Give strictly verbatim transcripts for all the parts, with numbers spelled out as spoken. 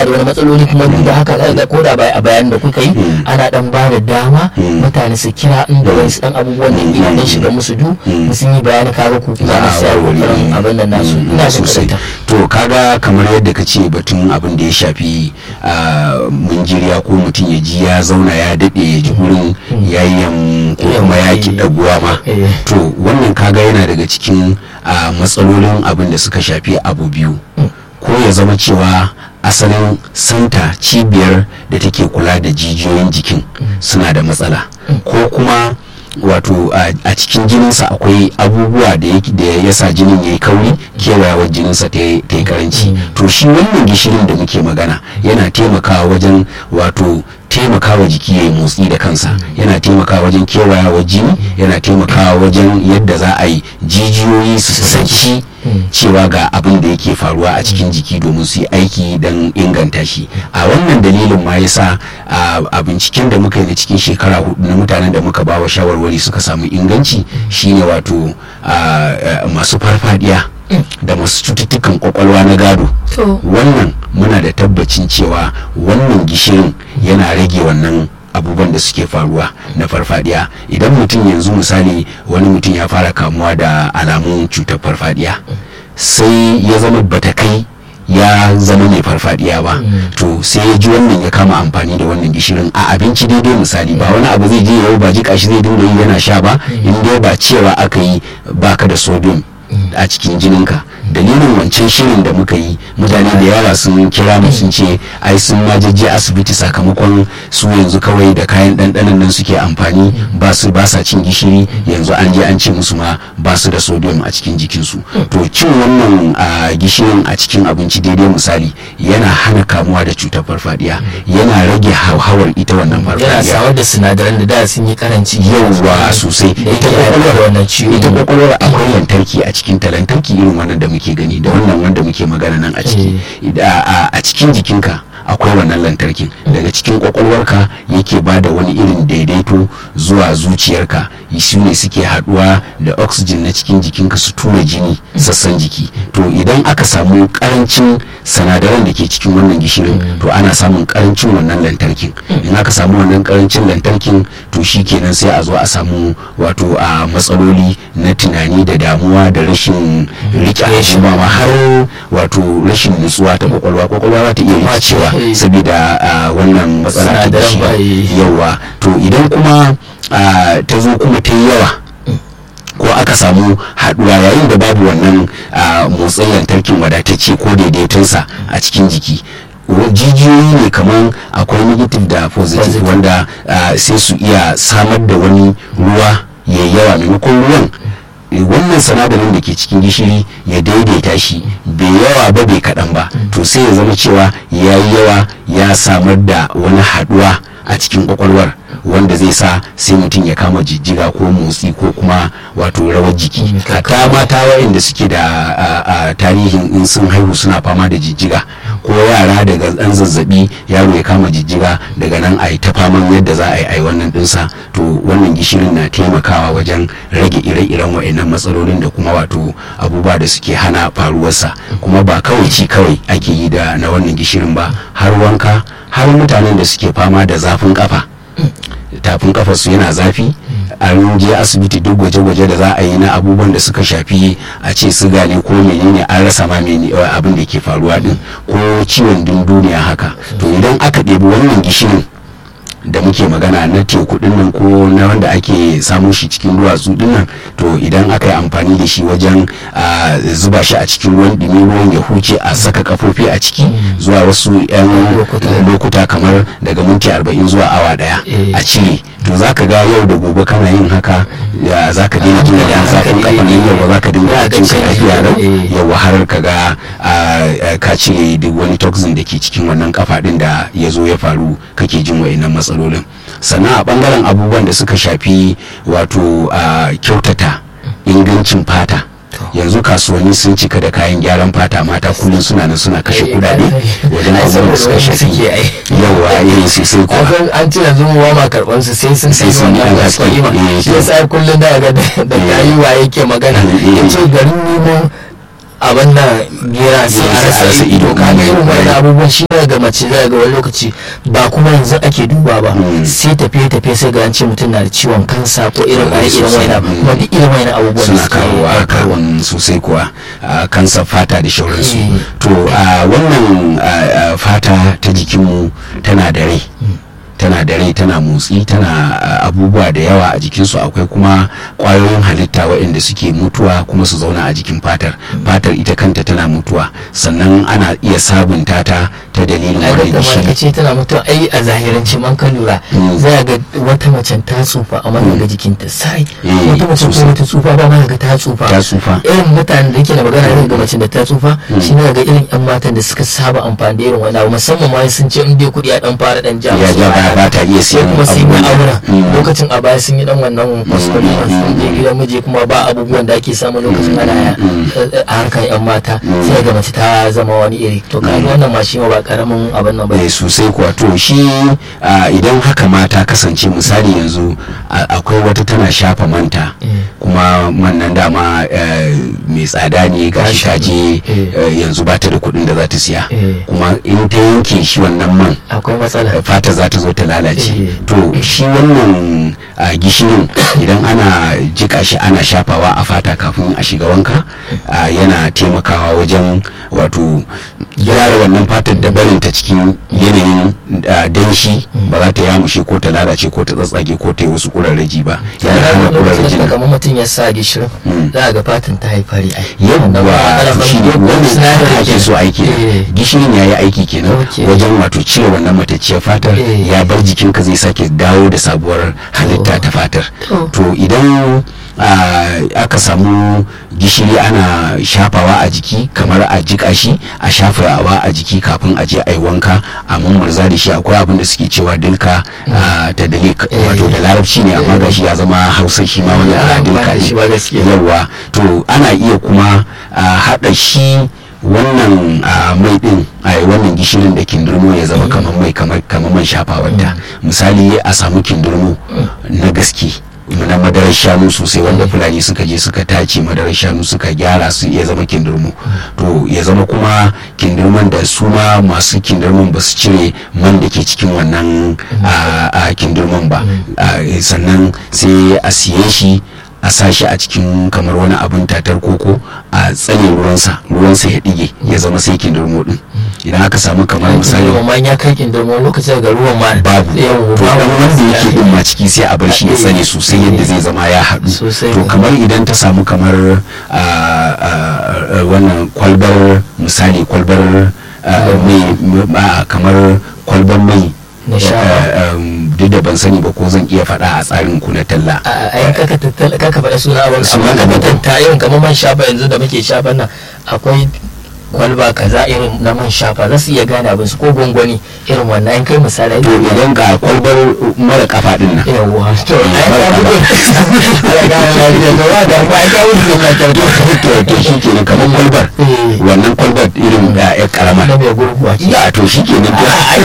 yana da wani matsaloli kuma duk da haka za ga ko da a bayan da kuka yi ana dan ba da dama mutane su kira inda wasu dan abubuwan da ina dan shiga musu du sun yi bayani kaga ku kuma na sai kokarin abin da nasu ina sosai. To kaga kamar yadda ka ce batun abin da ya shafi munjiriya ko mutum ya ji ya zauna ya daɗe ya ji gurin yayin ko kuma ya ki ɗaguwa ma, to wannan kaga yana daga cikin matsalolin abin da suka shafi abu biyu, ko ya zama cewa asalin santa cibiyar da take kula da jijiyoyin jikin suna da matsala, ko kuma wato a cikin jininsa akwai abubuwa da ya sa jinin ya yi kauri, kewayawar jininsa ta yi karanci. To shi wannan gishirin da muke magana yana taimakawa wajen wato taimakawa jiki ya yi motsi da kansa, yana taimakawa wajen kewayawar jini, yana taimakawa wajen yadda za a yi jijiyoyi su sanci cewa ga abin da yake faruwa a cikin jiki domin su yi aiki don inganta shi. A wannan dalilin ma yasa a binciken da muka yi na cikin shekara hudu na mutanen da muka ba wa shawarwari suka samu inganci shine wato masu farfadiya da masu cututtukan kwakwalwa na gado. Wannan muna da tabbacin cewa wannan gishirin yana rage wannan abubuwan da suke faruwa na farfadiya. Idan mutum yanzu misali wani mutum ya fara kamuwa da alamun cutar farfadiya sai ya zama bata kai ya zama mai farfadiya ba, to sai ya ji wannan ya kama amfani da wannan gishirin a abinci daidai misali, ba wani abu zai je yau ba jika shi zai dinga yi yana sha ba, in dai ba cewa aka yi baka da sodium a cikin jininka. Dalilin wancan shirin da muka yi mutane da yawa sun kira mu sun ce ai sun ma je asibiti sakamakon su yanzu kawai da kayan ɗanɗanon nan suke amfani, ba su ba sa cin gishiri, yanzu an je an ce musu ma ba su da sodium a cikin jikinsu. To cin wannan gishirin a cikin abinci daidai misali yana hana kamuwa da cutar farfadiya, yana rage hauhawar ita wannan farfadiya, yana samar da sinadaran da da sun yi karanci. Yauwa sosai. Ita kwakwalwar akwai lantarki a cikin ta, lantarki irin wannan da muke gani da wannan wanda muke magana nan a ciki, a cikin jikinka akwai wannan lantarkin, daga cikin kwakwalwarka yake ba da wani irin daidaito zuwa zuciyarka, su ne suke haduwa da oxygen na cikin jikinka su tura jini sassan jiki. To idan aka samu karancin sinadaran da ke cikin wannan gishirin to ana samun karancin wannan lantarkin. In aka samu wannan karancin lantarkin to shi kenan sai a zo a samu wato a matsaloli na tunani da damuwa da rashin rike abubuwa ma har wato rashin nutsuwa ta kwakwalwa, kwakwalwa ta iya cewa saboda wannan matsala ta shi yawa. To idan kuma ta zo kuma ta yi yawa ko aka samu haduwa yayin da babu wannan motsin lantarkin wadatacce ko daidaitonsa a cikin jiki, jijiyoyi ne kamar akwai negative da positive wanda sai su iya samar da wani ruwa ya yawa maimakon ruwan wannan sinadarin da ke cikin gishiri ya daidaita shi, bai yawa ba bai kaɗan ba, to sai ya zama cewa ya yi yawa ya samar da wani haɗuwa a cikin kwakwalwar wanda zai sa sai mutum ya kama jijjiga ko motsi ko kuma wato rawar jiki. Hatta mata waɗanda suke da tarihin in sun haihu suna fama da jijjiga, ko yara daga ɗan zazzabi yaro ya kama jijjiga daga nan a yi ta faman yadda za a yi a yi wannan ɗinsa, to wannan gishirin na taimakawa wajen rage ire-iren waɗannan matsalolin da kuma wato abubuwa da suke hana faruwarsa. Kuma ba kawai ci kawai ake yi da na wannan gishirin ba, har wanka, har mutanen da suke fama da zafin kafa, tafin kafa su yana zafi, an je asibiti duk gwaje-gwaje da za a yi na abubuwan da suka shafi a ce siga ne ko menene an rasa ma abin da ke faruwa din, ko ciwon dunduniya haka. To idan aka ɗebi wannan gishirin da muke magana na teku dinnan ko na wanda ake samun shi cikin duwatsu dinnan, to idan aka yi amfani da shi wajen zuba shi a cikin ruwan dumi, ruwan ya huce, a saka kafofi a ciki zuwa wasu yan lokuta kamar daga minti arba'in zuwa awa daya a cire, to za ka ga yau da gobe kana yin haka za ka daina jin da zafin kafan nan, yau ba za ka dinga cin ka lafiya lau, yau har ka ga ka cire duk wani toxin da ke cikin wannan kafa din da ya zo ya faru kake jin wa'annan matsalolin. Sannan a bangaren abubuwan da suka shafi wato kyautata ingancin fata, yanzu kasuwanni sun cika da kayan gyaran fata, mata kullum suna nan suna kashe kudade wajen abubuwan da suka shafi yawa yayi sosai kuwa. An ce yanzu mu ma karban su sai sun sai sun yi gaskiya ma, shi yasa kullum da ga da yayi waye ke magana yace garin nemo abin nan gera sai a rasa ido. Ka ga irin wani abubuwan shi ne ga mace za ga wani lokaci ba kuma yanzu ake duba ba sai tafiye tafiye sai ga an ce mutum na da ciwon kansa ko irin wani irin wani kuma duk irin wani abubuwan suna kawowa karuwan sosai kuwa kansa fata da shauransu. To wannan fata ta jikinmu tana da rai tana da rai tana motsi tana abubuwa da yawa a jikinsu. Akwai kuma kwayoyin halitta waɗanda suke mutuwa kuma su zauna a jikin fatar fatar ita kanta tana mutuwa, sannan ana iya sabunta ta ta dalilin wani gishiri. Ai ce tana mutuwa ai a zahirance man ka lura za ga wata macen ta tsufa amma ga jikinta sai wata macen kuma ta tsufa ba ma ga ta tsufa ta tsufa irin mutanen da yake na magana irin ga macen da ta tsufa shi ne ga irin yan matan da suka saba amfani da irin wani abu musamman ma sun ce in dai kuɗi a dan fara dan ja ba ta iya siyan kuma sun yi aure lokacin a baya sun yi dan wannan kuskure sun je gidan miji kuma ba abubuwan da ake samu lokacin ana a harkar yan mata sai ga mace ta zama wani iri. To kaga wannan ma shi ma ba karamin abin nan ba ne sosai kuwa. To shi idan haka mata kasance misali yanzu akwai wata tana shafa manta kuma man nan dama mai tsada ne gashi ta je yanzu ba ta da kuɗin da za ta siya kuma in ta yanke shi wannan man akwai matsala fata za ta zo ta lalace. To shi wannan gishirin idan ana jika shi ana shafawa a fata kafin a shiga wanka yana taimakawa wajen wato gyara wannan fatar da barin ta cikin yanayin danshi ba za ta yamushe ko ta lalace ko ta tsatsage ko ta yi wasu kurarraji ba. yana hana kurarraji da kamar mutum ya sa gishirin za a ga fatan ta haifari ai yawwa shi ne wannan ake so aiki gishirin ya yi aiki kenan wajen wato cire wannan matacciyar fatar ya bar jikinka zai sake dawo da sabuwar halitta ta fatar. To idan aka samu gishiri ana shafawa a jiki kamar a jika shi a shafawa a jiki kafin a je a yi wanka a mummurza da shi akwai abin da suke cewa dilka ta dalik wato da larabci ne amma gashi ya zama hausa shi ma wani a dilka ne yawa. To ana iya kuma haɗa shi wannan mai din wannan gishirin da kindirmo ya zama kamar mai kamar man shafawarta. Misali a samu kindirmo na gaske na madarar shanu sosai wanda fulani suka je suka tace madarar shanu suka gyara su ya zama kindirmo. To ya zama kuma kindirman da su ma masu kindirman ba su cire man da ke cikin wannan kindirman ba, sannan sai a siye shi a sashi a cikin kamar wani abin tatar koko a tsane ruwansa ruwansa ya dige ya zama sai kindirmo din. Idan aka samu kamar misali ma ya kai kindirmo lokacin ga ruwan ma babu to dan wanda yake din ma ciki sai a bar shi ya tsane sosai yadda zai zama ya haɗu. To kamar idan ta samu kamar wannan kwalbar misali kwalbar mai kamar kwalbar mai duk da ban sani ba ko zan iya faɗa a tsarin ku na talla a kaka faɗa suna abin amma ka mutunta irin kamar man shafa yanzu da muke shafa nan akwai kwalba kaza irin na man shafa za su iya gane abin su ko gwangwani irin wannan in kai misali to idan ga kwalbar mara kafa din nan yawa to ai ga da wa da ba ga wuce na to to shikenan kamar kwalbar wannan kwalbar irin da ya karama da mai gurguwa ya to shikenan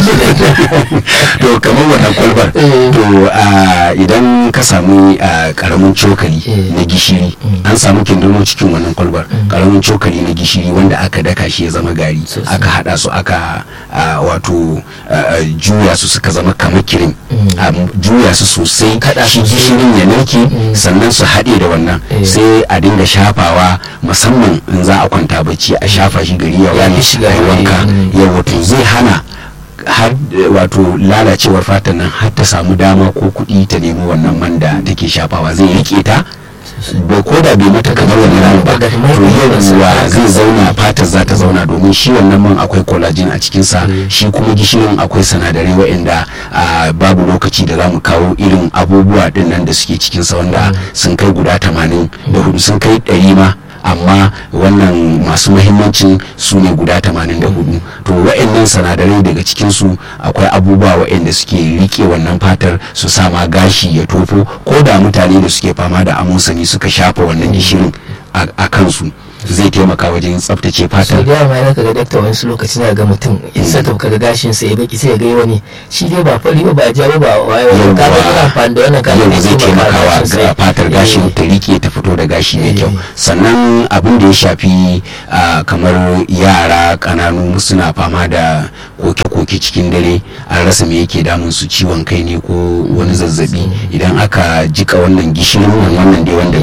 to kamar wannan kwalbar to idan ka samu karamin cokali na gishiri an samu kindirmo cikin wannan kwalbar karamin cokali na gishiri wanda aka daka shi ya zama gari aka hada su aka wato juya su suka zama kamar kirim juya su sosai shi gishirin ya narke sannan su haɗe da wannan sai a dinga shafawa musamman in za a kwanta bacci a shafa shi gari ya wani a wanka ya wato zai hana har wato lalacewar fatan nan har ta samu dama ko kuɗi ta nemi wannan man da take shafawa zai rike ta ba ko da bai mata kamar wannan ba to yawwa zai zauna fatar za ta zauna domin shi wannan man akwai collagen a cikinsa shi kuma gishirin akwai sinadarai waɗanda babu lokaci da za mu kawo irin abubuwa din nan da suke cikinsa wanda sun kai guda tamanin da hudu sun kai ɗari ma amma wannan masu muhimmancin su ne guda tamanin da hudu. To wa'annan sinadarai daga cikinsu akwai abubuwa wa'anda suke rike wannan fatar su sama gashi ya tofo ko da mutane da suke fama da amosani suka shafa wannan gishirin a kansu zai taimaka wajen tsaftace fatar. so da yawa yana kaga dakta wani lokacin ga mutum in sa ta kaga gashin sa ya baki sai ya ga wani shi dai ba fari ba ba ja ba ba wayo ka ga yana amfani da wannan kaga zai taimaka wa fatar gashin ta rike ta fito da gashi mai kyau. Sannan abin da ya shafi kamar yara kananu suna fama da koke-koke cikin dare an rasa me yake damun su, ciwon kai ne ko wani zazzabi, idan aka jika wannan gishirin wannan dai wanda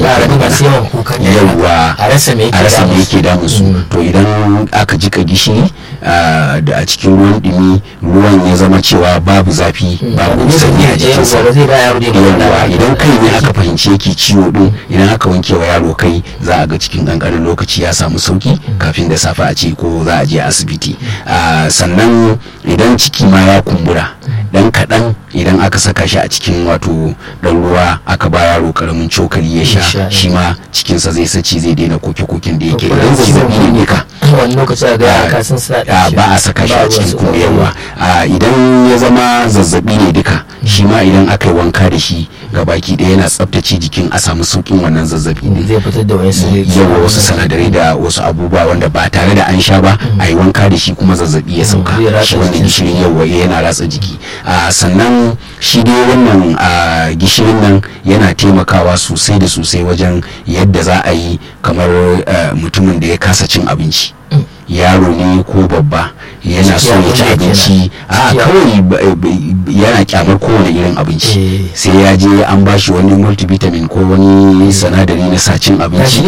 yawwa a rasa me yake damun su, to idan aka jika gishiri da a cikin ruwan dumi, ruwan ya zama cewa babu zafi babu sanyi a jikinsa, yawwa idan kai ne aka fahimci yake ciwo din, idan aka wanke wa yaro kai za a ga cikin ƙanƙanin lokaci ya samu sauki kafin da safe a ce ko za a je asibiti. Sannan idan ciki ma ya kumbura dan kaɗan, idan aka saka shi a cikin wato ɗan ruwa aka ba yaro karamin cokali ya sha, shi ma cikinsa zai sace zai daina koke-koken da yake. Idan zazzabi ne ka wani lokaci ga yara sun sa ba a saka shi a cikin kumbewa. Idan ya zama zazzabi ne duka, shi ma idan aka yi wanka da shi gabaki ɗaya yana tsaftace jikin a samu sauƙin wannan zazzabi ne, zai fitar da yawa wasu sinadarai da wasu abubuwa wanda ba tare da an sha ba a yi wanka da shi kuma zazzabi ya sauka. Shi wannan gishirin yawa yana ratsa jiki. Sannan shi dai wannan gishirin nan yana taimakawa sosai da sosai wajen yadda za a yi kamar mutumin da ya kasa cin abinci, yaro ne ko babba yana so ya ci abinci, a kawai yana kyamar kowane irin abinci, sai ya je an bashi wani multivitamin ko wani sanadari na sacin abinci,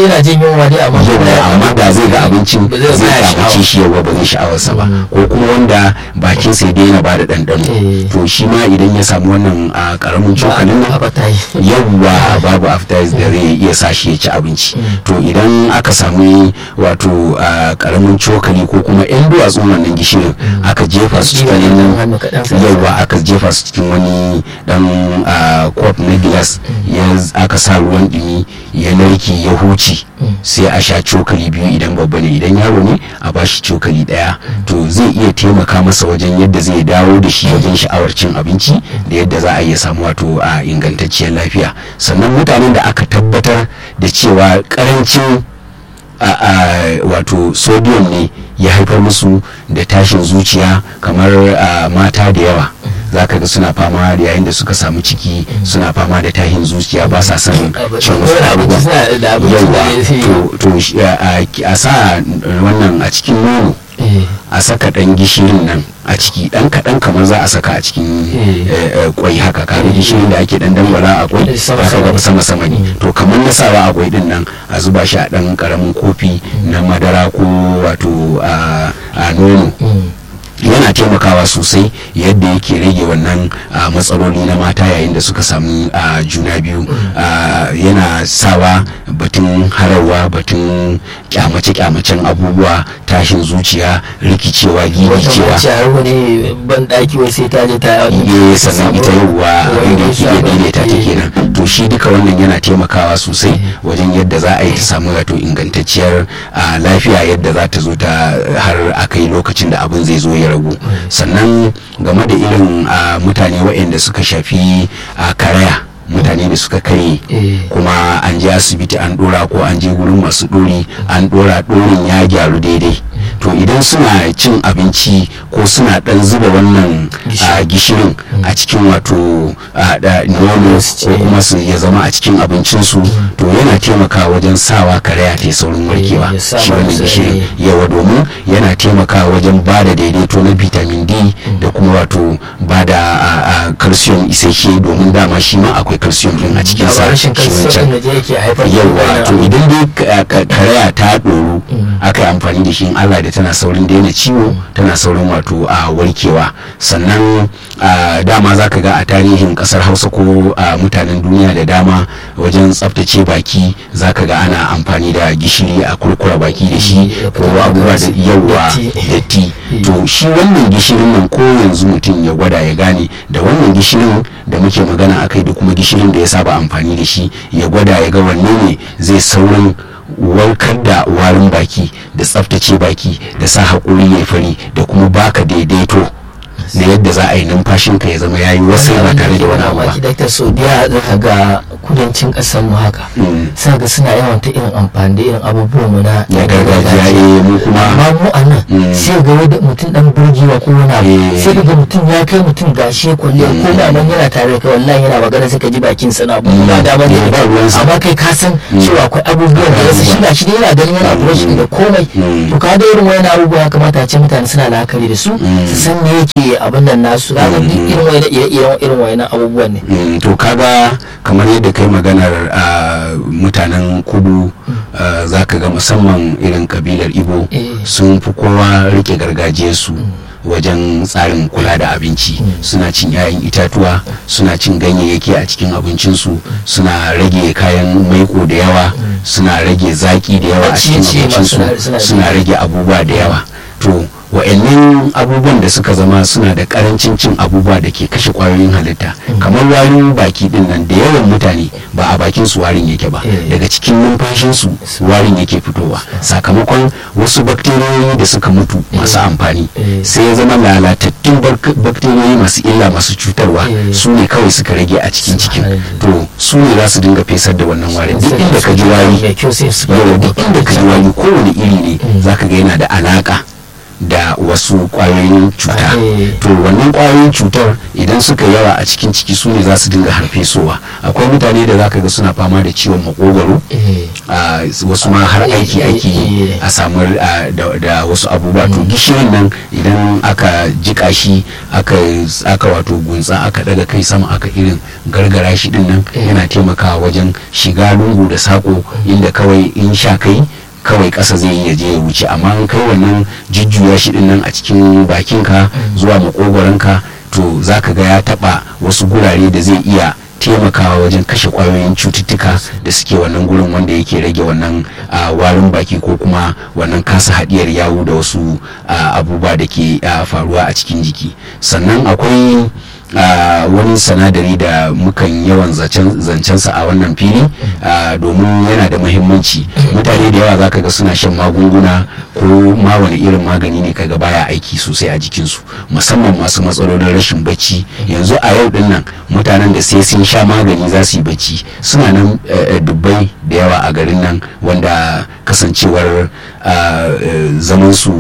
amma da zai ga abincin zai kyamace shi yawa ba zai sha'awarsa ba, ko kuma wanda bakin sai dai yana bada ɗanɗano, to shi ma idan ya samu wannan karamin cokalin nan yawwa babu appetizer da zai iya sa shi ya ci abinci. To idan aka samu wato karamin cokali ko kuma yan duwatsun wannan gishirin aka jefa su cikin yawa aka jefa su cikin wani dan kwaf na gilas, aka sa ruwan dumi ya narke ya huce, sai a sha cokali biyu idan babba ne, idan yaro ne a bashi cokali daya, to zai iya taimaka masa wajen yadda zai dawo da shi wajen sha'awar cin abinci da yadda za a iya samu wato a ingantacciyar lafiya. Sannan mutanen da aka tabbatar da cewa karancin a wato sodium ne ya haifar musu da tashin zuciya, kamar mata da yawa za ka ga suna fama da yayin da suka samu ciki suna fama da tahin zuciya, ba sa son cin wasu abubuwa, to a sa wannan a cikin nono, a saka dan gishirin nan a ciki dan kaɗan, kamar za a saka a cikin kwai haka, kare gishirin da ake dan dambara a kwai sama sama ne, to kamar na sawa a kwai din nan a zuba shi a dan karamin kofi na madara ko wato a nono, yana taimakawa sosai yadda yake rage wannan matsaloli na mata yayin da suka samu juna biyu. Yana sawa batun harawa, batun kyamace-kyamacen abubuwa, tashin zuciya, rikicewa, gigicewa, sannan ita yawwa inda yake iya daidaita ta kenan. To shi duka wannan yana taimakawa sosai wajen yadda za a yi ta samu wato ingantacciyar lafiya, yadda za ta zo ta har akai lokacin da abin zai zo ya ragu. Sannan game da irin mutane waɗanda suka shafi karaya, mutane da suka kare kuma an je asibiti an dora ko an je gurin masu dori an dora, dorin ya gyaru daidai, to idan suna cin abinci ko suna dan zuba wannan gishirin a cikin wato nono ko kuma su ya zama a cikin abincinsu, to yana taimakawa wajen sawa karaya ta saurin warkewa. Shi wannan gishirin yawa domin yana taimakawa wajen ba da daidaito na vitamin D da kuma wato ba da calcium isasshe, domin dama shi ma akwai calcium din a cikin sa shi wancan yawa. To idan dai karaya ta ɗoru aka yi amfani da shi, in Allah da tana saurin daina ciwo, tana saurin wato a warkewa. Sannan dama za ka ga a tarihin kasar Hausa ko mutanen duniya da dama wajen tsaftace baki za ka ga ana amfani da gishiri a kurkura baki da shi ko abubuwa da yawa datti. To shi wannan gishirin nan ko yanzu mutum ya gwada ya gane da wannan gishirin da muke magana akai da kuma gishirin da ya saba amfani da shi, ya gwada ya ga wanne ne zai saurin warkar da warin baki da tsaftace baki da sa haƙuri ya fari da kuma baka daidaito na yadda za a yi numfashinka ya zama yayi wasu ba tare da wani abu ba. Dakta, so biya za ka ga kudancin ƙasar mu haka sai ga suna yawan ta irin amfani da irin abubuwan mu na gargajiya mu kuma amma mu a nan sai ga wani mutum dan burgewa ko wani abu sai ga mutum ya kai mutum gashi kwalle ko da man yana tare da kai wallahi yana magana sai ka ji bakin sana ba ba da bane amma kai ka san cewa akwai abubuwan da su shiga shi yana ganin yana brushing da komai to ka da irin wayannan abubuwa ya kamata a ce mutane suna la'akari da su su san me yake abin nan nasu ga irin wayannan irin irin wayannan abubuwan ne to kaga kamar yadda kai maganar mutanen kudu zaka ga musamman irin kabilar Igbo sun fi kowa rike gargajiyarsu wajen tsarin kula da abinci suna cin 'ya'yan itatuwa suna cin ganyayyaki a cikin abincinsu suna rage kayan maiko da yawa suna rage zaki da yawa a cikin abincinsu suna rage abubuwa da yawa to wa'annan abubuwan da suka zama suna da karancin cin abubuwa da ke kashe kwayoyin halitta kamar warin baki din nan da yawan mutane ba a bakin su warin yake ba daga cikin numfashin su warin yake fitowa sakamakon wasu bakteriyoyi da suka mutu masu amfani sai ya zama lalatattun bakteriyoyi masu illa masu cutarwa su ne kawai suka rage a cikin cikin to su ne za su dinga fesar da wannan warin duk inda ka ji wari duk inda ka ji wari kowane iri ne zaka ga yana da alaka da wasu kwayoyin cuta to wannan kwayoyin cutar idan suka yawa a cikin ciki su ne za su dinga harfesowa akwai mutane da zaka ga suna fama da ciwon makogwaro wasu ma har aiki aiki a samu da wasu abubuwa to gishirin nan idan aka jika shi aka wato gunsa aka daga kai sama aka irin gargara shi din nan yana taimakawa wajen shiga lungu da sako inda kawai in sha kai kawai ƙasa zai iya je ya wuce amma in kai wannan jujjuya shi din nan a cikin bakinka zuwa makogoranka to zaka ga ya taba wasu gurare da zai iya taimakawa wajen kashe kwayoyin cututtuka da suke wannan gurin wanda yake rage wannan warin baki ko kuma wannan kasa hadiyar yawu da wasu abubuwa da ke faruwa a cikin jiki sannan akwai Uh, wani sanadari da mukan yawan zancensa a wannan fili uh, domin yana da muhimmanci mutane da yawa zaka ga suna shan magunguna ko ma wani irin magani ne kaga baya aiki sosai a jikinsu musamman masu matsalolin rashin bacci yanzu a yau din nan mutanen da sai sun sha magani za su yi bacci suna nan uh, dubbai da yawa a garin nan wanda kasancewar uh, zaman su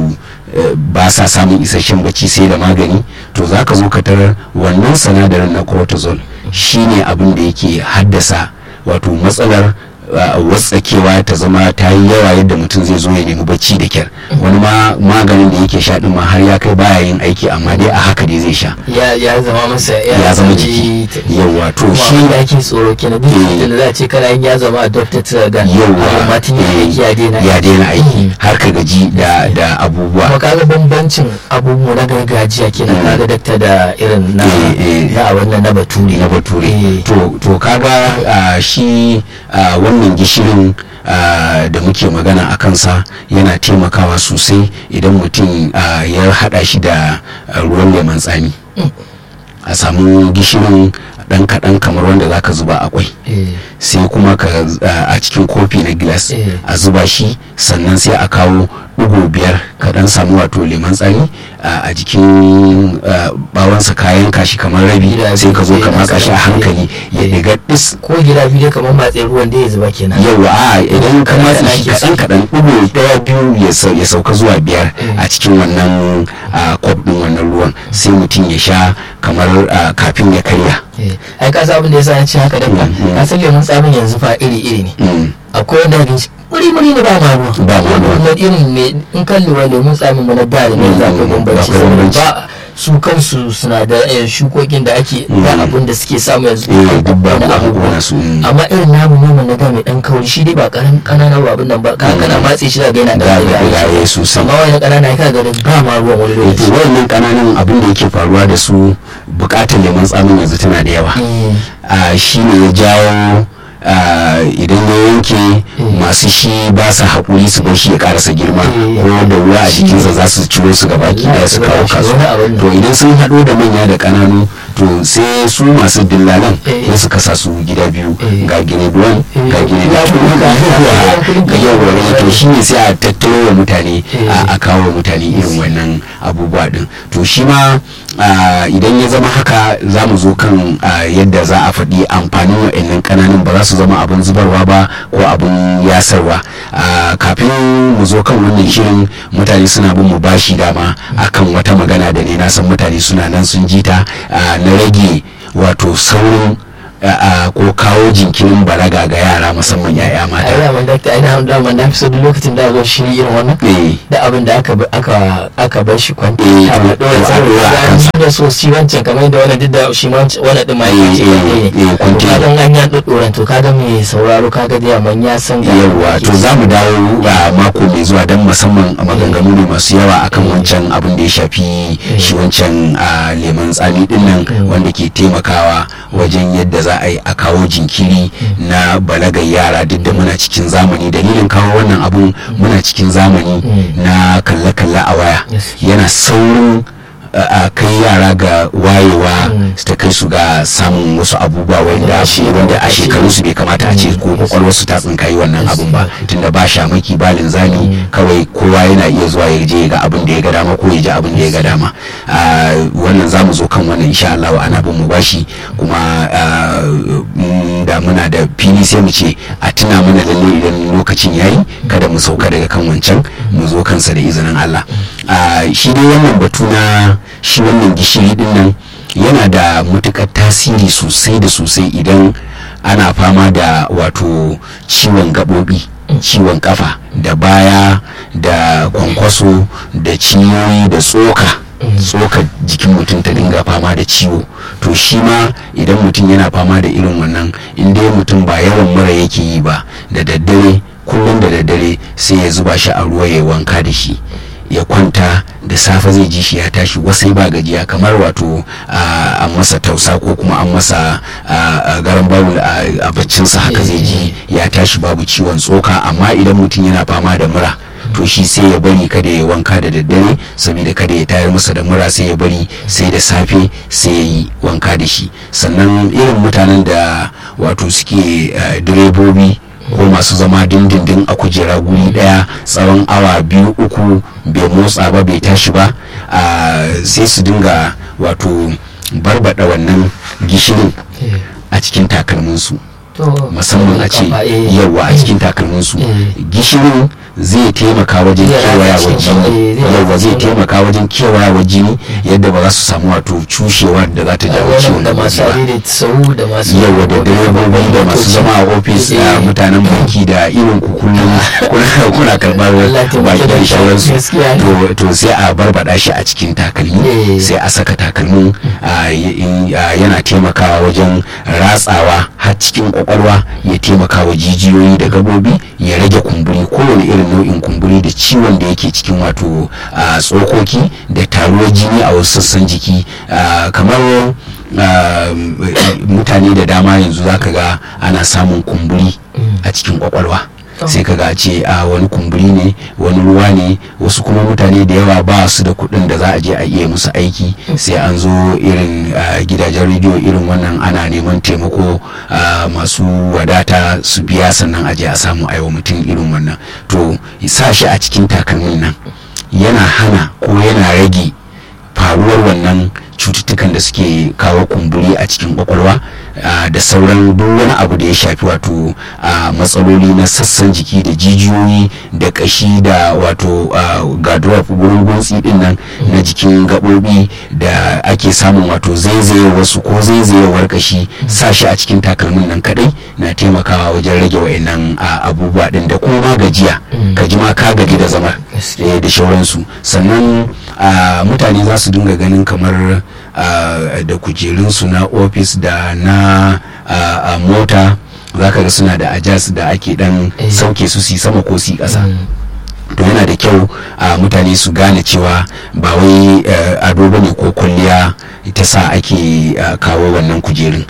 ba sa samun isasshen bacci sai da magani to za ka zo ka tarar wannan sinadarin na cortisol shine abin da yake haddasa wato matsalar watsakewa ta zama ta yi yawa yadda mutum zai zo ya nemi bacci da kyar wani ma maganin da yake sha din ma har ya kai baya yin aiki amma dai a haka dai zai sha ya zama masa ya zama jiki yawa to shi da ake tsoro kenan duk da za a ce kana yin ya zama a doctor ta ga yawa matin ya aiki ya daina ya daina aiki har ka gaji da da abubuwa kuma kaga bambancin abubuwa na gargajiya kenan kaga dakta da irin na na wannan na bature na bature to to kaga shi wannan gishirin uh, da muke magana a kansa yana taimakawa sosai idan mutum uh, ya hada shi da uh, ruwan lemon tsami mm. a samu gishirin dan kaɗan kamar wanda zaka zuba a kwai eh. sai kuma ka uh, a cikin kofi na glass eh. a zuba shi sannan sai a kawo ɗigo biyar ka dan samu wato lemon tsami uh, a jikin uh, bawansa kayan kashi kamar rabi sai ka zo ka maka shi a hankali ya diga dis ko gida biyu kamar matsayin ruwan da ya zuba kenan yawa a idan ka matsa shi kaɗan kaɗan ɗigo ɗaya biyu ya sauka zuwa biyar eh. a cikin wannan kwaf uh, ɗin wannan ruwan sai mutum ya sha kamar uh, kafin ya karya ai ka abin da ya sa ya ce haka dabba ka san lemun tsamin yanzu fa iri iri ne akwai wanda ga muri muri ne ba ma ruwa ba ma ruwa irin ne in kan lura lemun tsamin mana da ne za ka bambanci ba su kansu suna da shukokin da ake da abin da suke samu yanzu wani abubuwa amma irin namu noman na da mai dan kauri shi dai ba karan kananan abin nan ba ka kana matse shi da gaina da gaye sosai amma wani kanana ka ga ba ma ruwa wani lokaci wannan kananan abin da yake faruwa da su bukatar lemun tsamin yanzu tana da yawa shi ne ya jawo idan ya yanke masu shi ba su haƙuri su bar shi ya karasa girma ko da ruwa a jikinsa za su ciro su gaba ki da su kawo kasu to idan sun haɗo da manya da ƙananu to sai su masu dillalan sai su kasa su gida biyu ga grade one ga grade two ga yawa to shine sai a tattaro wa mutane a kawo mutane irin wannan abubuwa din. to shi ma idan ya zama haka za mu zo kan yadda za a faɗi amfanin wa'annan ƙananan ba za su zama abin zubarwa ba ko abin yasarwa. Kafin mu zo kan wannan shirin mutane suna bin mu bashi dama akan wata magana da ne na san mutane suna nan sun ji ta na rage wato saurin ko kawo jinkirin balaga ga yara musamman yaya mata. ai daman dakta ai na daman na fi so duk lokacin da zo shi irin wannan da abin da aka aka aka bar shi kwanta a dole sai da so shi wancan kamar da wannan duk da shi ma wannan din ma yake eh kwanta dan an ya dodoran to kaga me sauraro kaga da man ya san ga yawa to zamu dawo ga mako mai zuwa dan musamman maganganu ne masu yawa akan wancan abin da ya shafi shi wancan lemon tsami din nan wanda ke taimakawa wajen yadda za a yi a kawo jinkiri na balagar yara duk da muna cikin zamani. Dalilin kawo wannan abun muna cikin zamani na kalle-kalle a waya yana saurin a kai yara ga wayewa su ta kai su ga samun wasu abubuwa wanda wanda a shekaru su bai kamata a ce ko kwakwalwar su ta tsinkayi wannan abun ba tunda ba shamaki ba linzami kawai kowa yana iya zuwa ya je ga abin da ya ga dama ko ya ji abin da ya ga dama. Wannan zamu zo kan wannan insha Allah ana bin mu bashi kuma da muna da fili sai mu ce a tuna mana lalle idan lokacin yayi kada mu sauka daga kan wancan mu zo kansa da izinin Allah. Shi dai wannan batu na shi wannan gishiri din nan yana da matukar tasiri sosai da sosai idan ana fama da wato ciwon gaɓoɓi, ciwon kafa da baya da kwankwaso da cinyoyi da tsoka tsokar jikin mutum ta dinga fama da ciwo. To shi ma idan mutum yana fama da irin wannan inda mutum ba yawan mura yake yi ba da daddare kullum da daddare sai ya zuba shi a ruwa ya wanka da shi ya kwanta da safe zai ji shi ya tashi wasai ba gajiya kamar wato an masa tausa ko kuma an masa garan bawul a baccinsa haka zai ji ya tashi babu ciwon tsoka. Amma idan mutum yana fama da mura to shi sai ya bari kada ya wanka da daddare saboda kada ya tayar masa da mura sai ya bari sai da safe sai ya yi wanka da shi. Sannan irin mutanen da wato suke direbobi ko masu zama dindindin a kujera guri daya tsawon awa biyu uku bai motsa ba bai tashi ba sai su dinga wato barbada wannan gishirin a cikin takalminsu musamman a ce yawa a cikin takalminsu gishirin zai taimaka wajen kewayawa jini yawa zai taimaka wajen kewayawa jini yadda ba za su samu wato cushewar da za ta jawo ciwon da masu da masu yawa da direbobi da masu zama a ofis da mutanen banki da irin ku kullum kuna karɓar baki da shawararsu to sai a barbada shi a cikin takalmi sai a saka takalmin yana taimakawa wajen ratsawa har cikin kwakwalwa ya taimaka wa jijiyoyi da gabobi ya rage kumburi kowane irin nau'in kumburi da ciwon da yake cikin wato tsokoki da taruwar jini a wasu sassan jiki. Kamar mutane da dama yanzu zaka ga ana samun kumburi a cikin kwakwalwa sai ka ga ce a wani kumburi ne wani ruwa ne. Wasu kuma mutane da yawa ba su da kuɗin da za a je a iya musu aiki sai an zo irin gidajen rediyo irin wannan ana neman taimako masu wadata su biya sannan a je a samu aiwa mutum irin wannan. To sa shi a cikin takalmin nan yana hana ko yana rage faruwar wannan cututtukan da suke kawo kumburi a cikin kwakwalwa da sauran duk wani abu da ya shafi wato matsaloli na sassan jiki da jijiyoyi da kashi da wato gaduwa gurin guntsi din nan na jikin gaɓoɓi da ake samun wato zaizayewar wasu ko zaizayewar kashi sa shi a cikin takalmin nan kadai na taimakawa wajen rage wa'annan abubuwa din da kuma gajiya ka ji ma ka gaji da zama da shauransu. Sannan mutane za su dinga ganin kamar da kujerunsu na ofis da na mota zaka ga suna da ajas da ake dan sauke su su sama ko su kasa. To yana da kyau mutane su gane cewa ba wai ado bane ko kwalliya ta sa ake kawo wannan kujerun.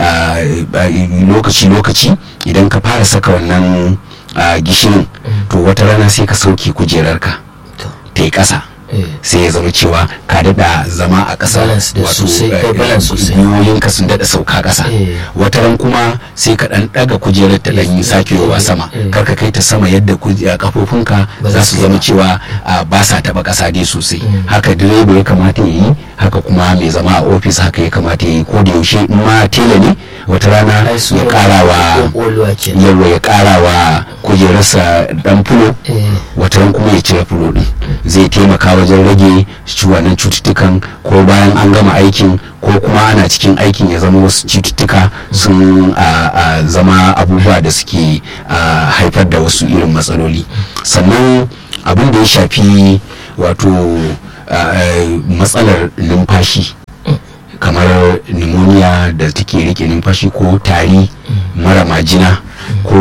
Lokaci lokaci idan ka fara saka wannan gishirin to wata rana sai ka sauke kujerarka ta yi kasa sai ya zama cewa ka daɗa zama a ƙasa, wato biyoyinka sun daɗa sauka ƙasa. Wata ran kuma sai ka ɗan ɗaga kujerar ta ɗan yi sakewa sama, kar ka kai ta sama yadda kafofinka za su zama cewa ba sa taɓa ƙasa dai sosai. Haka direba ya kamata ya yi, haka kuma mai zama a ofis haka ya kamata ya yi. Ko da yaushe in ma tela ne wata rana ya ƙarawa yawa ya ƙarawa kujerarsa ɗan fulo, wata ran kuma ya cire fulo ɗin, zai taimaka wajen rage ciwanan cututtukan, ko bayan an gama aikin ko kuma ana cikin aikin ya zama wasu cututtuka sun zama abubuwa da suke haifar da wasu irin matsaloli. Sannan abin da ya shafi wato matsalar numfashi kamar pneumonia da take rike numfashi, ko tari mara majina, ko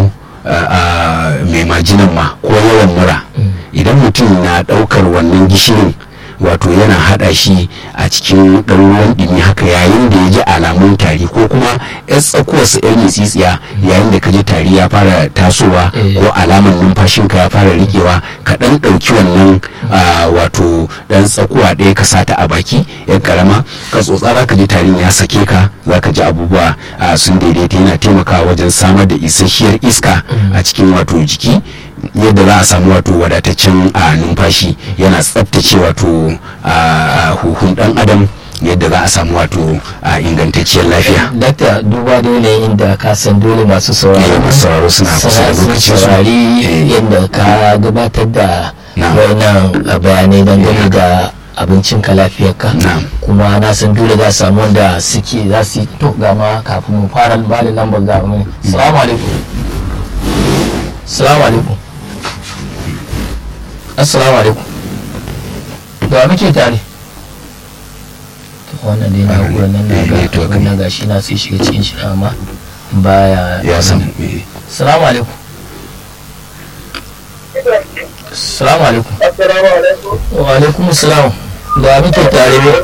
mai majinan ma, ko yawan mura, idan mutum na daukar wannan gishirin wato yana hada shi a cikin ɗaruruwan ɗumi haka yayin da ya ji alamun tari, ko kuma yan tsakuwarsa yan mitsitsiya yayin da ka ji tari ya fara tasowa ko alamar numfashinka ya fara rikewa, ka ɗan ɗauki wannan wato ɗan tsakuwa ɗaya ka sata a baki yan karama ka tsotsa, za ka ji tarin ya sake ka, za ka ji abubuwa sun daidaita. Yana taimakawa wajen samar da isasshiyar iska a cikin wato jiki, yadda za a samu wato wadataccen a numfashi, yana tsaftace wato a huhun dan adam, yadda za a samu wato a ingantacciyar lafiya. Dakta, duba da yanayin da ka san dole masu sauraro suna kusa da lokacin saurari yadda ka gabatar da wayannan bayanai dangane da abincin ka lafiyarka, kuma na san dole za a samu wanda suke za su yi to gama kafin mu fara ba da lambar ga mu. Assalamu alaikum. Assalamu alaikum. Assalamu alaikum. Da muke tare. Wannan dai na kura nan na ga wannan gashi na sai shiga cikin shi amma baya ya san. Assalamu alaikum. Assalamu alaikum. Assalamu alaikum. Wa alaikum assalam. Da muke tare ne.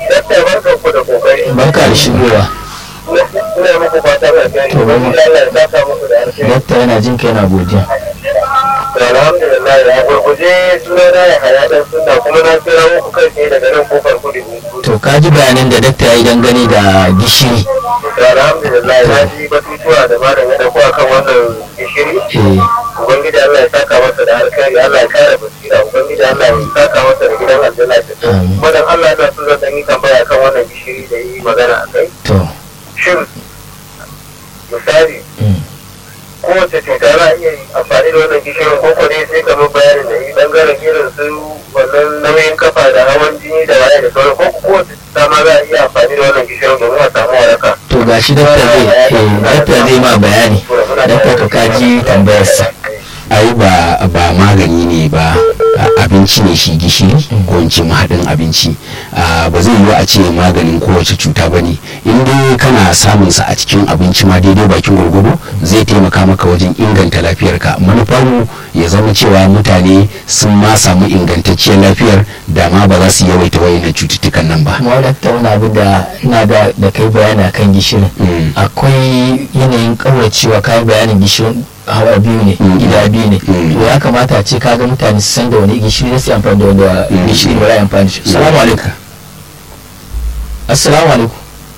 Barka da shigowa. Ina muku fatan alheri. Allah ya saka muku da alheri. Dakta yana jin kai na godiya. Alhamdulillah, ya gurguje sunana ya haya dan sunna, kuma na kira muku kai tsaye daga nan kofar kudu. To ka ji bayanin da dakta ya yi dangane da gishiri. Alhamdulillah, na ji batutuwa da malam ya dauko akan wannan gishiri. Ubangiji Allah ya saka masa da alkhairi, Allah ya kare basira, Ubangiji Allah ya saka masa da gidan aljanna. Kuma dan Allah ya so zan yi tambaya kan wannan gishiri da yi magana akai. To shin misali kowace cuta za a iya amfani da wannan gishirin, ko dai sai kamar bayanin da yi bangaren irin su wannan nauyin kafa da hawan jini da waye da sauran, ko kowace cuta ma za a iya amfani da wannan gishirin domin a samu waraka. to gashi dakta zai dakta zai ma bayani, dakta to ka ji tambayarsa. ai ba ba magani ne ba, abinci ne shi gishiri, ko in ce mahaɗin abinci. Ba zai yiwu a ce maganin kowace cuta ba ne, in dai kana samun sa a cikin abinci ma daidai bakin gwargwado zai taimaka maka wajen inganta lafiyarka. manufar mu ya zama cewa mutane sun ma samu ingantacciyar lafiyar da ma ba za su yawaita wayannan cututtukan nan ba. kuma dakta wani abu da ina da da kai bayani akan gishirin, akwai yanayin kauracewa kayan bayanin gishirin hawa biyu ne, gida biyu ne, to ya kamata a ce kaga mutane su san da wani gishiri da su amfani da wanda gishiri ba ya amfani da shi. Assalamu alaikum. Assalamu alaikum.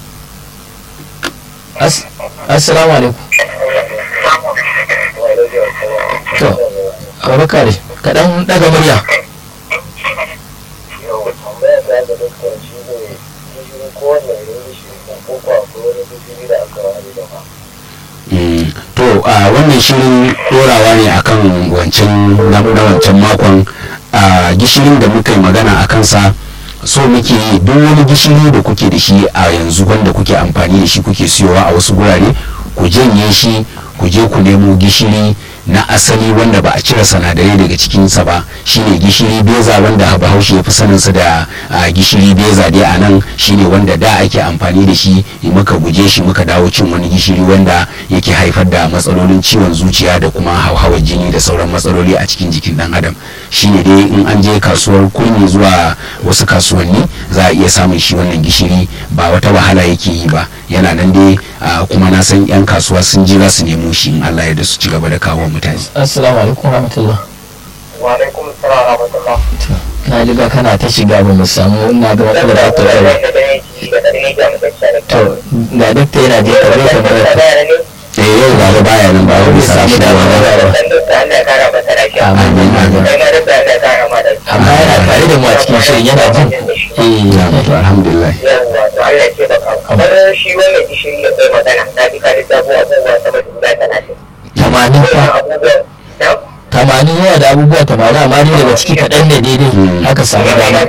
Assalamu alaikum. To abubakar kaɗan daga murya. to a wannan shirin dorawa ne akan wancan na wancan makon, a gishirin da muka yi magana a kansa. So muke yi duk wani gishiri da kuke da shi a yanzu wanda kuke amfani da shi kuke siyowa a wasu gurare, ku janye shi ku je ku nemo gishiri na asali wanda ba a cire sanadarai daga cikinsa ba, shine gishiri beza wanda bahaushe ya fi saninsa da gishiri beza dai a nan, shine wanda da ake amfani da shi, muka guje shi muka dawo cin wani gishiri wanda yake haifar da matsalolin ciwon zuciya da kuma hauhawar jini da sauran matsaloli a cikin jikin dan adam. Shine dai in an je kasuwar kurmi zuwa wasu kasuwanni za a iya samun shi wannan gishiri, ba wata wahala yake yi ba, yana nan dai kuma na san yan kasuwa sun je za su nemo shi in Allah ya da su ci gaba da kawo mutane. Assalamu alaikum warahmatullah. Wa alaikum assalam wa rahmatullah. na riga kana ta shiga ba mu samu ina ga matsalar da ta yawa to ga dakta yana je ka bai kamar eh yau ba da baya nan ba wani samu da wani amma yana tare da mu a cikin shirin yana jin eh to alhamdulillah kamar shi wannan gishiri da kai magana na bi ka da sabo abubuwa sama da guda talatin tamanin fa tamanin yana da abubuwa tamanin amma ni daga ciki kaɗan ne daidai aka samu dama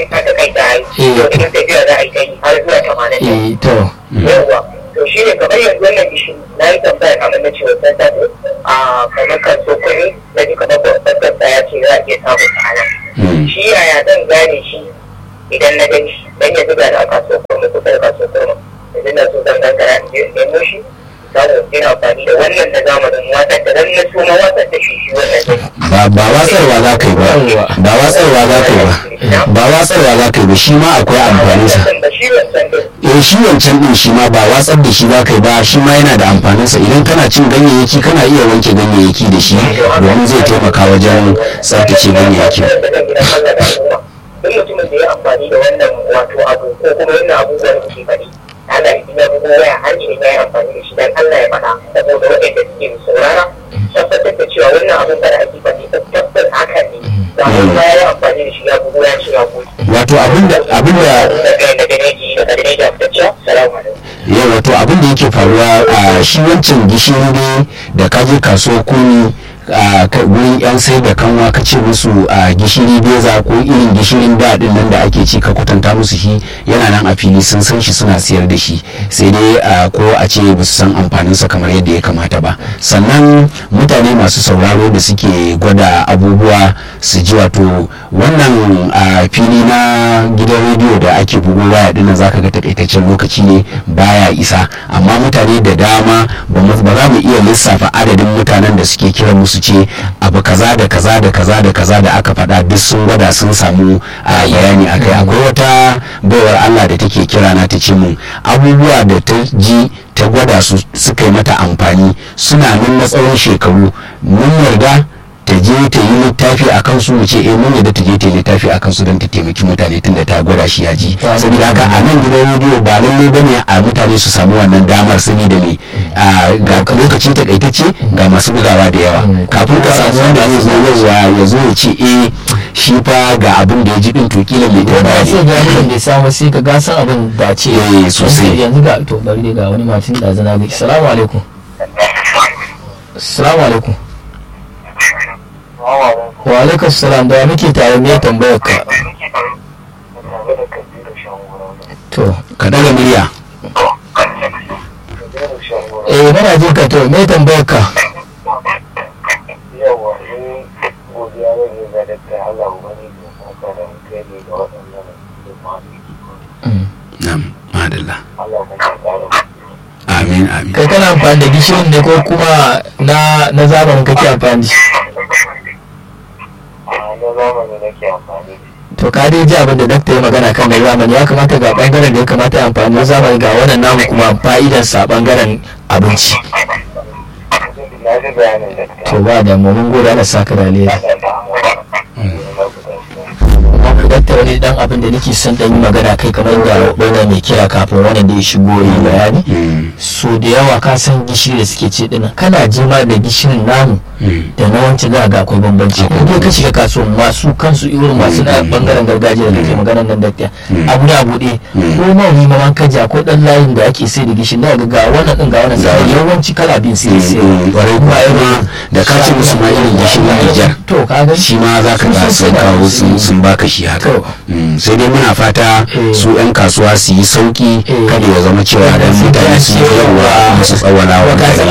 eh to to shi ne kamar yanzu wannan gishiri na yi tambaya kamar na ce wasan ta a kamar kan sokuni na ji kamar wasan ta ya ce za a iya samun sa'ana shi yaya zan gane shi idan na gani dan ya zuga da a kasuwar kurmi kusa da kasuwar kurmi idan na so zan gangara in je in nemo shi samu ina amfani da wannan na zamanin wasan da nan na suma wasan da shi shi wannan ba ba watsarwa za ka yi ba ba watsarwa za ka yi ba ba watsarwa za ka yi ba shi ma akwai amfaninsa eh shi wancan din shi ma ba watsar da shi za ka yi ba shi ma yana da amfaninsa idan kana cin ganyayyaki kana iya wanke ganyayyaki da shi domin zai taimaka wajen tsaftace ganyayyaki duk mutumin da ya amfani da wannan wato abu ko kuma wannan abubuwan da ke faɗi ana idan ya bugo waya har idan ya yi amfani da shi dan Allah ya faɗa saboda waɗanda suke saurara tabbatar da cewa wannan abin da ake faɗi tabbas haka ne da kuma ya yi amfani da shi ya bugo ya ce ya bugo wato abinda abinda daga daga neji daga neji a fitacciya salamu alaikum yau wato abin da yake faruwa a shi wancan gishiri ne da kaje kasuwa kuni a wurin yan sai da kanwa ka ce musu a gishiri beza ko irin gishirin daɗin nan da ake ci ka kwatanta musu shi yana nan a fili sun san shi suna siyar da shi sai dai ko a ce ba su san amfaninsa kamar yadda ya kamata ba sannan mutane masu sauraro da suke gwada abubuwa su ji wato wannan a fili na gidan rediyo da ake bugo waya dinnan zaka ga takaitaccen lokaci ne baya isa amma mutane da dama ba za mu iya lissafa adadin mutanen da suke kiran musu ce abu kaza da kaza da kaza da kaza da aka faɗa duk sun gwada sun samu a bayani akai akwai wata baiwar Allah da take kira na ta ce mun abubuwa da ta ji ta gwada su suka yi mata amfani suna nan na tsawon shekaru mun yarda ta je ta yi littafi a kansu mu ce eh mun yadda ta je ta yi littafi a kansu don ta taimaki mutane tun da ta gwada shi ya ji saboda haka a nan gidan rediyo ba lallai bane a mutane su samu wannan damar saboda me ga lokaci takaitacce ga masu bugawa da yawa kafin ka samu wanda zai zo yawa ya zo ya ce eh shi fa ga abin da ya ji din to kila mai tambaya sai ga abin da ya samu sai ka ga san abin da ce eh sosai yanzu ga to bari ne ga wani matin da zana ga assalamu alaikum assalamu alaikum wa alaikum salam da muke tare ne tambayar ka to ka daga murya eh muna jin ka to me tambayar ka yawa ni godiya ne ga dakta Allah wani da saka kai ne ga waɗannan na'am madalla Allah kuma ya amin amin kai kana amfani da gishirin ne ko kuma na na zamanin kake amfani na zamani nake amfani to ka dai ji abin da dakta ya magana kan na zamani ya kamata ga bangaren da ya kamata ya amfani na zamani ga wannan namu kuma fa'idan sa bangaren abinci na ji bayanin dakta to ba da mu mun gode Allah saka da alheri dakta wani dan abin da nake son dan yi magana kai kamar da wannan mai kira kafin wannan da ya shigo yi bayani so da yawa ka san gishiri da suke ce dinnan kana jima da gishirin namu da na wancan za ga akwai bambanci ko dai ka shiga kasuwa masu kansu irin masu na bangaren gargajiya da kake maganar nan dakta abu da bude ko ma wani ma ka ja ko dan layin da ake sai da gishirin da ga wannan din ga wannan sai yawanci kala bin sai sai kwarai kuma irin da ka ce musu ma irin gishirin Nijar to ka ga shi ma za ka ga sun kawo sun baka shi haka sai dai muna fata su yan kasuwa su yi sauki kada ya zama cewa dan mutane su yi yawa musu tsawala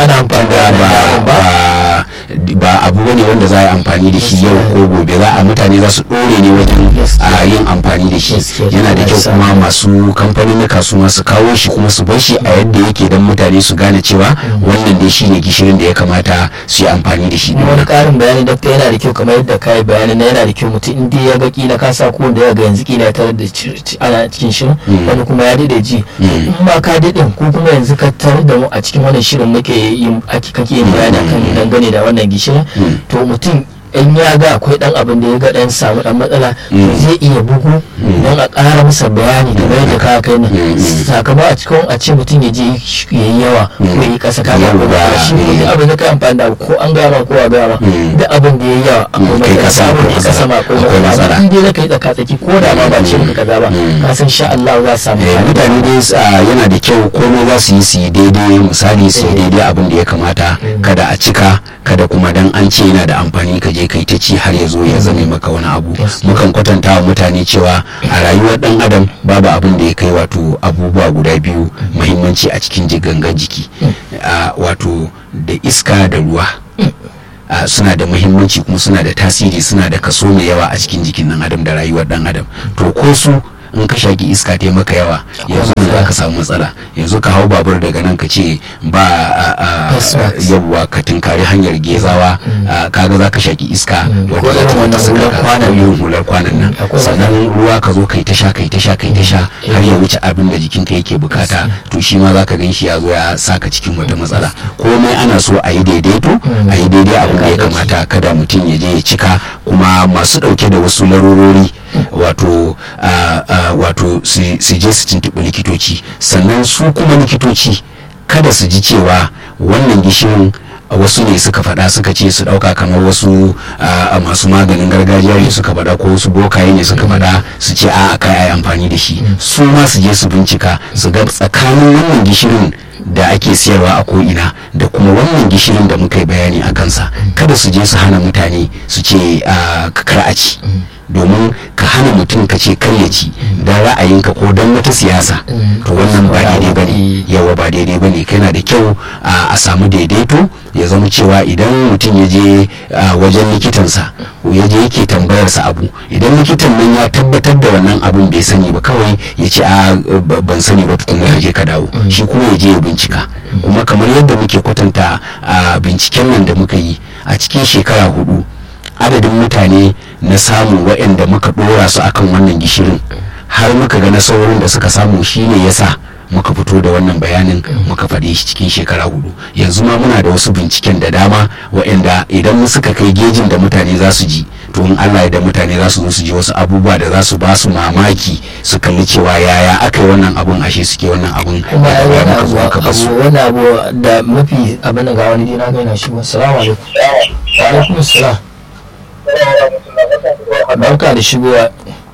wa ba abu bane wanda za a yi amfani da shi yau ko gobe za a mutane za su dore ne wajen a yin amfani da shi yana da kyau kuma masu kamfanin kasu masu kawo shi kuma su bar shi a yadda yake don mutane su gane cewa wannan dai shi ne gishirin da ya kamata su yi amfani da shi wani karin bayani dakta yana da kyau kamar yadda kai bayani na yana da kyau mutum inda ya ga kila ka sa ko da ya ga yanzu kila ya tarar da ana cikin shirin wani kuma ya dade ji in ma ka dade ko kuma yanzu ka tarar da mu a cikin wannan shirin muke yin kake yin bayani akan dangane da wannan gishirin to mutum in ya ga akwai dan abin da ya ga dan samu dan matsala zai iya bugu don a ƙara masa bayani da bai da ka kai nan sakamakon a cikin a ce mutum ya je ya yi yawa ko ya yi ƙasa ka ga ba shi ne abin da ka amfani da ko an gama ko a gama da abin da ya yi yawa akwai ka samu ne ƙasa ma ko matsala in dai zaka yi tsaka tsaki ko da ma ba ce maka kaza ba ka san sha Allah za su samu mutane dai yana da kyau komai za su yi su yi daidai misali su yi daidai abin da ya kamata kada a cika kada kuma dan an ce yana da amfani ka je kai ta ci har ya zo ya zame maka wani abu mukan kwatanta wa mutane cewa a rayuwar dan adam babu abin da ya kai wato abubuwa guda biyu muhimmanci a cikin gangan jiki wato da iska da ruwa suna da muhimmanci kuma suna da tasiri suna da kaso mai yawa a cikin jikin dan adam da rayuwar dan adam to ko su in ka shaki iska ta maka yawa yanzu za ka samu matsala yanzu ka hau babur daga nan ka ce ba yawwa ka tinkari hanyar gezawa kaga za ka shaki iska wadda za ta wata saka yin hular kwanan nan sannan ruwa ka zo kai ta sha kai ta sha kai ta sha har ya wuce abin da jikinka yake bukata to shi ma za ka gan shi ya zo ya saka cikin wata matsala komai ana so a yi daidaito a yi daidai abin da ya kamata kada mutum ya je ya cika kuma masu dauke da wasu larurori wato wato su je su tuntuɓi likitoci sannan su kuma likitoci kada su ji cewa wannan gishirin wasu ne suka faɗa suka ce su ɗauka kamar wasu masu maganin gargajiya ne suka faɗa ko wasu bokaye ne suka faɗa su ce a kai ai amfani da shi su ma su je su bincika su ga tsakanin wannan gishirin da ake siyarwa a ko'ina da kuma wannan gishirin da muka yi bayani a kansa kada su je su hana mutane su ce kar a ci domin ka hana mutum ka ce kar ya ci don ra'ayinka ko don wata siyasa to wannan ba daidai bane yawa ba daidai bane kana da kyau a samu daidaito ya zama cewa idan mutum ya je wajen likitansa ya je yake tambayarsa abu idan likitan nan ya tabbatar da wannan abun bai sani ba kawai ya ce a ban sani ba tukun ya je ka dawo shi kuma ya je ya bincika kuma kamar yadda muke kwatanta binciken nan da muka yi a cikin shekara hudu adadin mutane na samu waɗanda muka ɗora su akan wannan gishirin har muka ga nasarorin da suka samu shine yasa muka fito da wannan bayanin muka faɗi shi cikin shekara hudu yanzu ma muna da wasu binciken da dama waɗanda idan suka kai gejin da mutane za su ji to in Allah da mutane za su zo su ji wasu abubuwa da za su ba su mamaki su kalli cewa yaya aka yi wannan abun ashe suke wannan abun kuma wani abu da mafi abin da ga wani dina gaina shi assalamu alaikum wa alaikum assalam barka da shigowa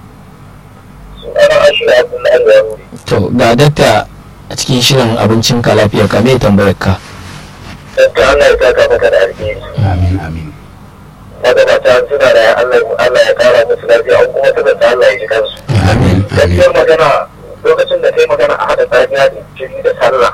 to ga dakta a cikin shirin abincin ka lafiya ka me tambayar ka dakta Allah ya saka maka da alheri amin amin daga mata suna da Allah Allah ya kara musu lafiya an kuma tabbata Allah ya ji kansu amin gaskiyar magana lokacin da kai magana a hada safiya da jiri da sallah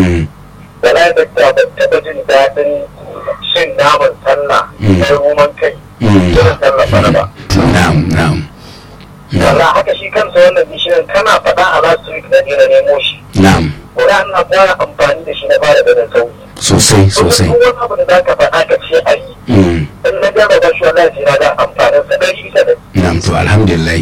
da na dakta ba taɓa jin daɗin shin naman sallah na roman kai jirin sallah bana ba na'am na'am wala haka shi kansa wannan bishiyan kana faɗa a last week da ne na nemo shi na'am wala ana fara amfani da shi na fara ganin sauki sosai sosai wani abu da za ka faɗa ka ce a yi in na gaba ba shi wallahi sai na ga amfanin sa ɗari bisa da na'am to alhamdulillah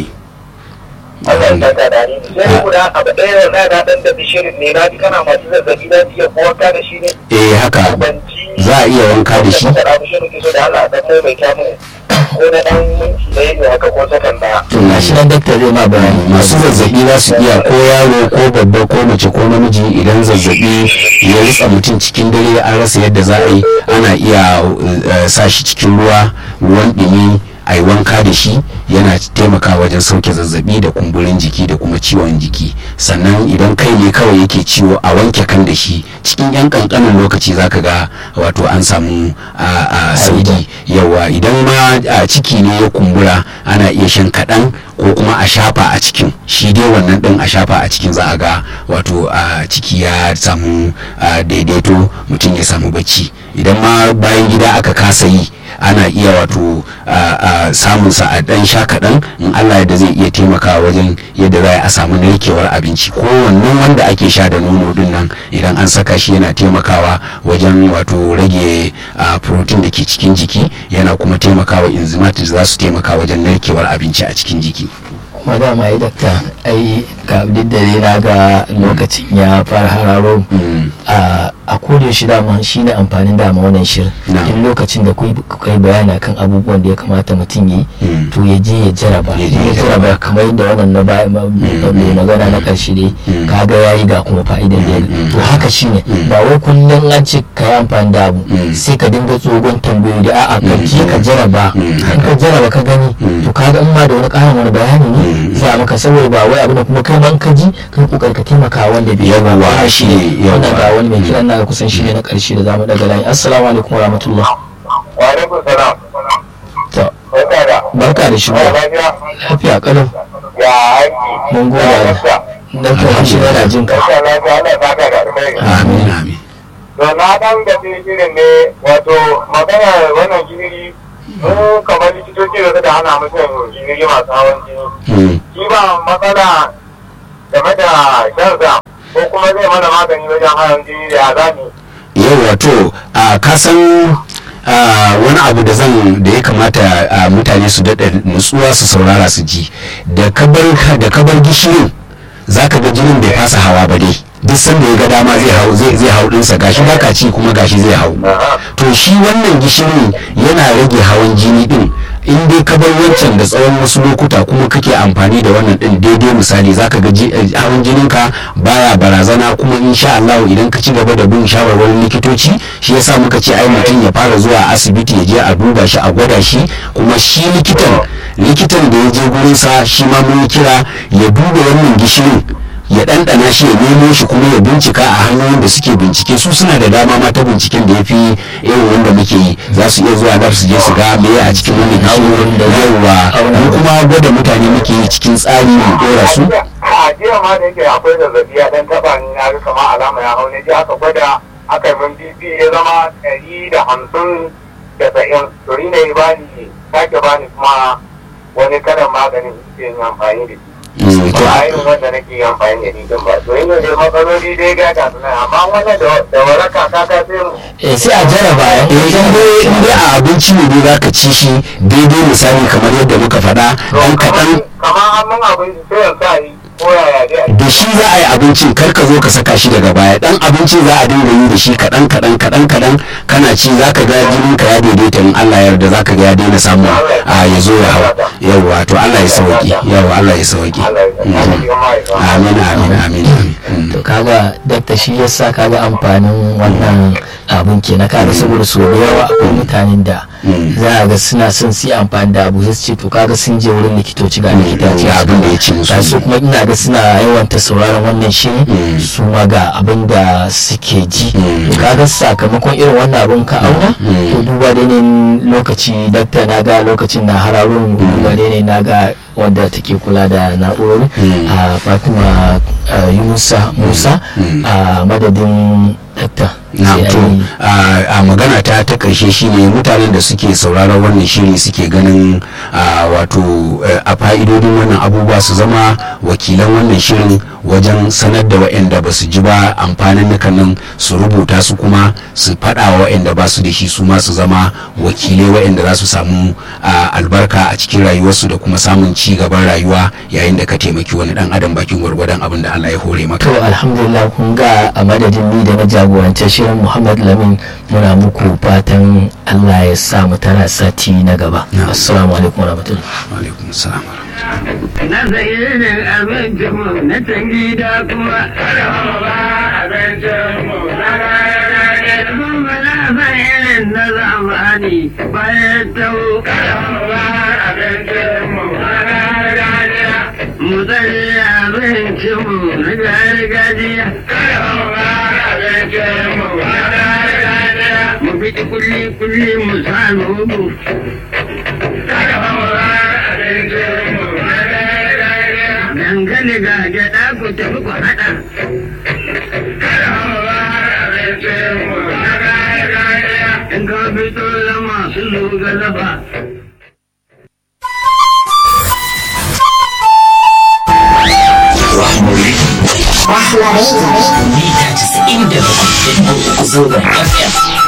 Allah ya saka da ni sai guda abu ɗaya na da ɗan da bishirin ne na ji kana masu zazzabi na iya ko wanka da shi ne eh haka za a iya wanka da shi da bishirin ke so da Allah dan mai mai kyamu ko na ɗan minti ɗaya ne haka ko sakan ɗaya to na shi nan dakta zai ma bayani masu zazzabi za su iya ko yaro ko babba ko mace ko namiji idan zazzabi ya ritsa mutum cikin dare an rasa yadda za a yi ana iya sa shi cikin ruwa ruwan ɗumi a yi wanka da shi yana taimaka wajen sauke zazzabi da kumburin jiki da kuma ciwon jiki sannan idan kai ne kawai yake ciwo a wanke kan da shi cikin yan kankanin lokaci zaka ga wato an samu a sauki yawa idan ma ciki ne ya kumbura ana iya shan kaɗan ko kuma a shafa a cikin shi dai wannan ɗin a shafa a cikin za a ga wato a ciki ya samu daidaito mutum ya samu bacci idan ma bayan gida aka kasa yi ana iya wato samun sa a dan sha kaɗan in Allah yadda zai iya taimakawa wajen yadda za a samu narkewar abinci ko wannan wanda ake sha da nono din nan idan an saka shi yana taimakawa wajen wato rage protein da ke cikin jiki yana kuma taimakawa enzymatic za su taimaka wajen narkewar abinci a cikin jiki madama ai dakta ai ka diddare na ga lokacin ya fara hararo a a koda shi dama shi ne amfanin dama wannan shirin in lokacin da kuka yi bayani akan abubuwan da ya kamata mutum yi to ya je ya jaraba ya jaraba kamar yadda wannan na mai magana na karshe dai kaga yayi ga kuma fa'idan da ya to haka shine ba wai kullum an ce ka yi amfani da abu sai ka dinga tsogon tambayoyi da a'a ka je ka jaraba in ka jaraba ka gani to kaga in ma da wani ƙarin wani bayani ne za maka saboda ba wai abu da kuma kai man ka ji kai kokari ka taimaka wanda bai yi ba shi ne wannan ga wani mai kiran na kusan shi ne na karshe da zamu daga layi. Assalamu alaikum wa rahmatullah. Wa alaikum salam. To barka da shigo. Lafiya kalau. Ya aiki. Mun gode da kai shi yana jin ka. Amin amin. To na dan da shirin ne wato magana wannan jini mu kamar likitoci da suka hana mutum jini masu hawan jini. Shi ba matsala game da shansa ko kuma zai mana magani wajen hawan jini da ya zami. Yau wato a kasan wani abu da zan da ya kamata mutane su daɗa nutsuwa su saurara su ji da kabar da kabar gishirin zaka ga jinin bai fasa hawa ba dai duk sanda ya ga dama zai hau zai zai hau dinsa gashi baka ci kuma gashi zai hau to shi wannan gishirin yana rage hawan jini din in dai ka bar wancan da tsawon wasu lokuta kuma kake amfani da wannan din daidai misali zaka ga hawan jinin ka baya barazana kuma insha Allah idan ka ci gaba da bin shawarwarin likitoci shi yasa muka ce ai mutum ya fara zuwa asibiti ya je a duba shi a gwada shi kuma shi likitan likitan da ya je gurin sa shi ma mun kira ya duba wannan gishirin ya ɗanɗana shi ya nemo shi kuma ya bincika a hanyoyin da suke bincike su suna da dama ma ta binciken da ya fi irin wanda muke yi za su iya zuwa da su je su ga me a cikin wannan gishirin da yawa mu kuma gwada mutane muke yi cikin tsari mu dora su a jiya ma da yake akwai zazzabi ya dan taba ni na ga kamar alama ya hau ne ji aka gwada aka min B P ya zama ɗari da hamsin da sa'in to ni ne bani sake bani kuma wani kalan maganin suke yin amfani da shi to a irin wanda nake amfani da ni ba to yin da matsaloli dai ga ta suna amma wannan da waraka ka ka sai mu eh sai a jaraba eh in dai in dai a abinci ne dai zaka ci shi daidai misali kamar yadda muka faɗa dan kaɗan kamar hannun abinci sai ya sa yi ko yaya dai da shi za a yi abincin kar ka zo ka saka shi daga baya dan abincin za a dinga yi da shi kaɗan kaɗan kaɗan kaɗan kana ci zaka ga jinin ka ya daidaita in Allah ya yarda zaka ga ya daina samu a ya zo ya hau yawa to Allah ya sauki yawa Allah ya sauki amin amin amin to kaga dakta shi yasa kaga amfanin wannan abun ke na kaga saboda so da yawa akwai mutanen da za a ga suna son su yi amfani da abu sai su ce to kaga sun je wurin likitoci ga likita ce abin da ya ci musu su kuma ina ga suna yawan ta sauraron wannan shirin su ma ga abin da suke ji kaga sakamakon irin wannan abun ka auna to duba da ne lokaci dakta na ga lokacin na hararun duba da ne na ga wanda take kula da na'urori a Fatima Yunusa Musa a madadin dakta na to a magana ta ta karshe shine mutanen da suke sauraron wannan shiri suke ganin wato a fa'idodin wannan abubuwa su zama wakilan wannan shirin wajen sanar da waɗanda ba su ji ba amfanin nan su rubuta su kuma su faɗa wa waɗanda ba su da shi su ma su zama wakilai waɗanda za su samu albarka a cikin rayuwarsu da kuma samun ci gaban rayuwa yayin da ka taimaki wani dan adam bakin gwargwadon abin da Allah ya hore maka. To alhamdulillah kun ga a madadin ni da na jagorance shirin Muhammad Lamin muna muku fatan Allah ya sa mu tara sati na gaba. Assalamu alaikum warahmatullahi. Wa alaikum assalam. Na zayyana abincin mu na tangi da kuma ba abincin mu na gaya kuma na zayyana na zamani bayan tau ba abincin mu na gaya mu zayyana abincin mu na gargajiya ba abincin mu na gaya mu bi kulli kulli mu sanu mu dangane ga gyaɗa ku tafi ku haɗa. In ka fito da masu zuga zafa. Rahmari. Mita casa'in da bakwai da uku zangon F M.